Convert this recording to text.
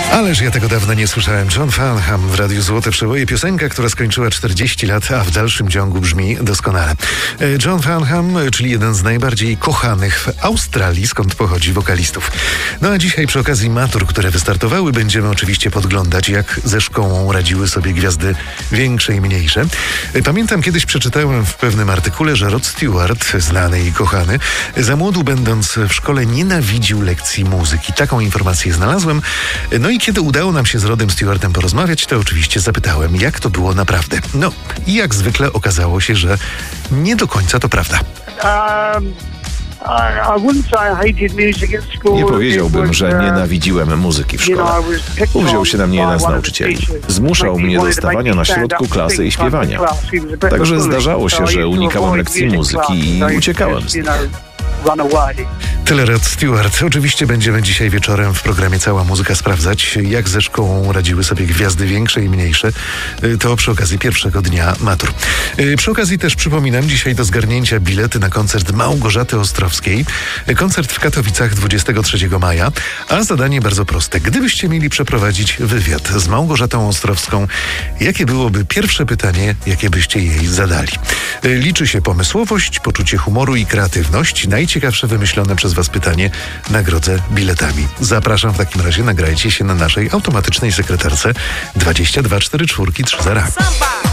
Ależ ja tego dawno nie słyszałem. John Farnham w Radiu Złote Przeboje. Piosenka, która skończyła 40 lat, a w dalszym ciągu brzmi doskonale. John Farnham, czyli jeden z najbardziej kochanych w Australii, skąd pochodzi wokalistów. No a dzisiaj przy okazji matur, które wystartowały, będziemy oczywiście podglądać, jak ze szkołą radziły sobie gwiazdy większe i mniejsze. Pamiętam, kiedyś przeczytałem w pewnym artykule, że Rod Stewart, znany i kochany, za młodu będąc w szkole nienawidził lekcji muzyki. Taką informację znalazłem. No i kiedy udało nam się z Rodem Stewartem porozmawiać, to oczywiście zapytałem, jak to było naprawdę. No i jak zwykle okazało się, że nie do końca to prawda. Nie powiedziałbym, że nienawidziłem muzyki w szkole. Uwziął się na mnie jeden z nauczycieli. Zmuszał mnie do stawania na środku klasy i śpiewania. Także zdarzało się, że unikałem lekcji muzyki i uciekałem z nich. Tyle Rod Stewart. Oczywiście będziemy dzisiaj wieczorem w programie Cała Muzyka sprawdzać, jak ze szkołą radziły sobie gwiazdy większe i mniejsze. To przy okazji pierwszego dnia matur. Przy okazji też przypominam, dzisiaj do zgarnięcia bilety na koncert Małgorzaty Ostrowskiej. Koncert w Katowicach 23 maja. A zadanie bardzo proste. Gdybyście mieli przeprowadzić wywiad z Małgorzatą Ostrowską, jakie byłoby pierwsze pytanie, jakie byście jej zadali? Liczy się pomysłowość, poczucie humoru i kreatywność. Najciekawsze wymyślone przez Was pytanie nagrodzę biletami. Zapraszam w takim razie, nagrajcie się na naszej automatycznej sekretarce 22 44 300.